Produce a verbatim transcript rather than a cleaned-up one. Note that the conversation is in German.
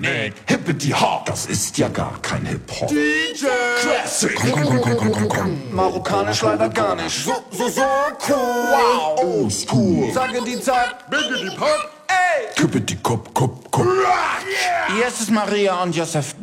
Nee. Hippity Hop, das ist ja gar kein Hip-Hop. D J Classic. Komm, komm, komm, komm, komm, komm, komm. Marokkanisch leider gar nicht. So, so, so cool. Wow. Old school. Sage die Zeit. Biggity Pop. Ey. Kippity Kop, Kop, Kop. Hier ist es Maria und Josef